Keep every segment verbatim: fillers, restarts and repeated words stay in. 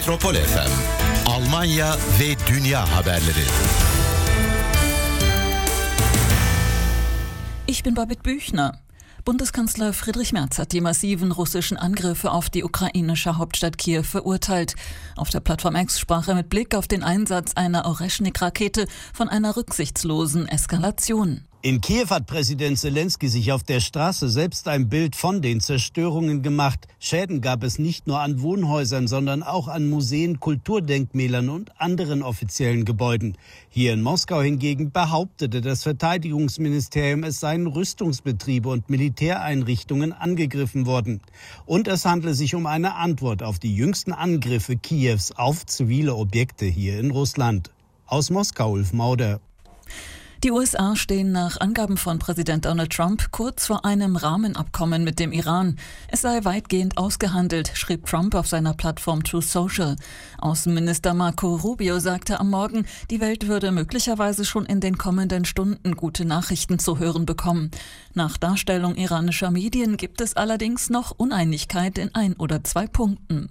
Metropol F M, Almanya ve dünya haberleri. Ich bin Babette Büchner. Bundeskanzler Friedrich Merz hat die massiven russischen Angriffe auf die ukrainische Hauptstadt Kiew verurteilt. Auf der Plattform X sprach er mit Blick auf den Einsatz einer Oreschnik-Rakete von einer rücksichtslosen Eskalation. In Kiew hat Präsident Zelensky sich auf der Straße selbst ein Bild von den Zerstörungen gemacht. Schäden gab es nicht nur an Wohnhäusern, sondern auch an Museen, Kulturdenkmälern und anderen offiziellen Gebäuden. Hier in Moskau hingegen behauptete das Verteidigungsministerium, es seien Rüstungsbetriebe und Militäreinrichtungen angegriffen worden. Und es handle sich um eine Antwort auf die jüngsten Angriffe Kiews auf zivile Objekte hier in Russland. Aus Moskau, Ulf Mauder. Die U S A stehen nach Angaben von Präsident Donald Trump kurz vor einem Rahmenabkommen mit dem Iran. Es sei weitgehend ausgehandelt, schrieb Trump auf seiner Plattform Truth Social. Außenminister Marco Rubio sagte am Morgen, die Welt würde möglicherweise schon in den kommenden Stunden gute Nachrichten zu hören bekommen. Nach Darstellung iranischer Medien gibt es allerdings noch Uneinigkeit in ein oder zwei Punkten.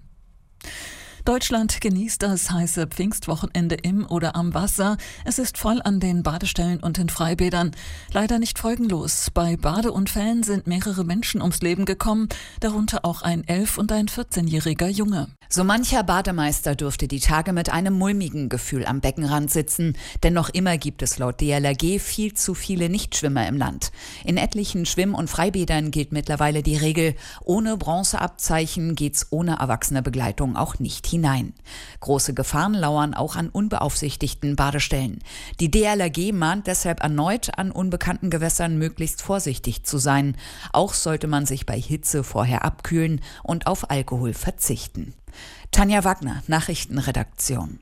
Deutschland genießt das heiße Pfingstwochenende im oder am Wasser. Es ist voll an den Badestellen und in Freibädern. Leider nicht folgenlos. Bei Badeunfällen sind mehrere Menschen ums Leben gekommen, darunter auch ein elf- und ein vierzehnjähriger Junge. So mancher Bademeister dürfte die Tage mit einem mulmigen Gefühl am Beckenrand sitzen, denn noch immer gibt es laut D L R G viel zu viele Nichtschwimmer im Land. In etlichen Schwimm- und Freibädern gilt mittlerweile die Regel, ohne Bronzeabzeichen geht's ohne erwachsene Begleitung auch nicht hinein. Große Gefahren lauern auch an unbeaufsichtigten Badestellen. Die D L R G mahnt deshalb erneut, an unbekannten Gewässern möglichst vorsichtig zu sein. Auch sollte man sich bei Hitze vorher abkühlen und auf Alkohol verzichten. Tanja Wagner, Nachrichtenredaktion.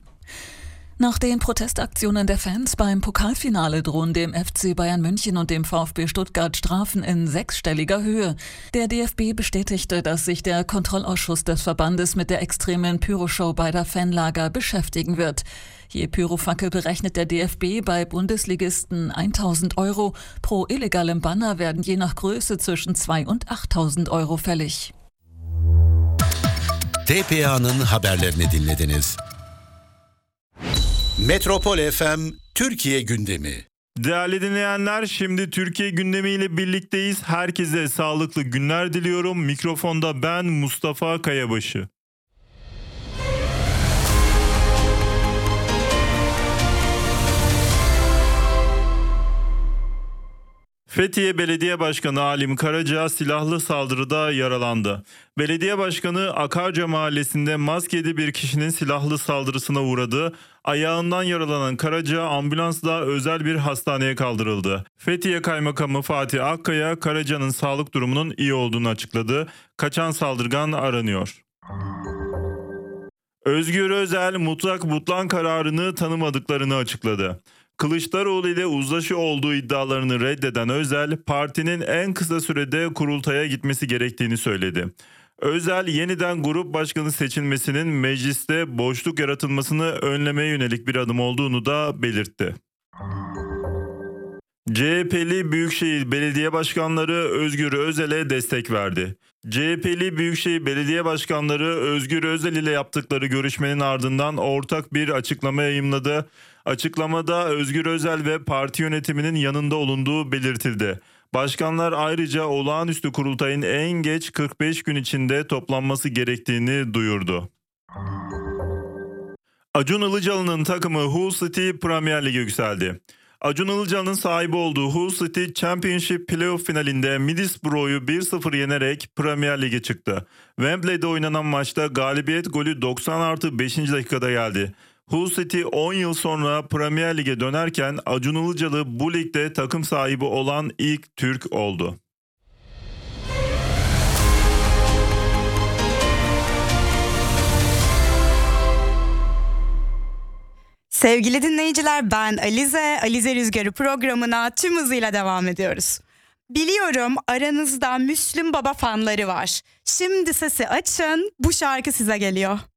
Nach den Protestaktionen der Fans beim Pokalfinale drohen dem F C Bayern München und dem VfB Stuttgart Strafen in sechsstelliger Höhe. Der D F B bestätigte, dass sich der Kontrollausschuss des Verbandes mit der extremen Pyroshow beider Fanlager beschäftigen wird. Je Pyrofackel berechnet der D F B bei Bundesligisten eintausend Euro. Pro illegalem Banner werden je nach Größe zwischen zweitausend und achttausend Euro fällig. T P A'nın haberlerini dinlediniz. Metropol F M Türkiye gündemi. Değerli dinleyenler, şimdi Türkiye gündemiyle birlikteyiz. Herkese sağlıklı günler diliyorum. Mikrofonda ben Mustafa Kayabaşı. Fethiye Belediye Başkanı Alim Karaca silahlı saldırıda yaralandı. Belediye Başkanı Akarca Mahallesi'nde maskeli bir kişinin silahlı saldırısına uğradı. Ayağından yaralanan Karaca ambulansla özel bir hastaneye kaldırıldı. Fethiye Kaymakamı Fatih Akkaya, Karaca'nın sağlık durumunun iyi olduğunu açıkladı. Kaçan saldırgan aranıyor. Özgür Özel mutlak butlan kararını tanımadıklarını açıkladı. Kılıçdaroğlu ile uzlaşı olduğu iddialarını reddeden Özel, partinin en kısa sürede kurultaya gitmesi gerektiğini söyledi. Özel, yeniden grup başkanı seçilmesinin mecliste boşluk yaratılmasını önlemeye yönelik bir adım olduğunu da belirtti. C H P'li Büyükşehir Belediye Başkanları Özgür Özel'e destek verdi. C H P'li Büyükşehir Belediye Başkanları Özgür Özel ile yaptıkları görüşmenin ardından ortak bir açıklama yayımladı. Açıklamada Özgür Özel ve parti yönetiminin yanında olunduğu belirtildi. Başkanlar ayrıca olağanüstü kurultayın en geç kırk beş gün içinde toplanması gerektiğini duyurdu. Acun Ilıcalı'nın takımı Hull City Premier Lig'e yükseldi. Acun Ilıcalı'nın sahibi olduğu Hull City Championship Playoff finalinde Middlesbrough'u bir sıfır yenerek Premier Lig'e çıktı. Wembley'de oynanan maçta galibiyet golü doksan artı beşinci dakikada geldi. Hull City on yıl sonra Premier Lig'e dönerken Acun Ilıcalı bu ligde takım sahibi olan ilk Türk oldu. Sevgili dinleyiciler, ben Alize. Alize Rüzgarı programına tüm hızıyla devam ediyoruz. Biliyorum aranızda Müslüm Baba fanları var. Şimdi sesi açın, bu şarkı size geliyor.